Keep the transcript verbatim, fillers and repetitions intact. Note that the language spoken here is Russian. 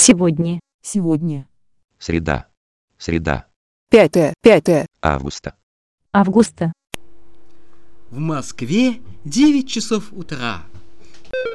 Сегодня. Сегодня. Среда. Среда. Пятое. Пятое. Августа. Августа. В Москве девять часов утра.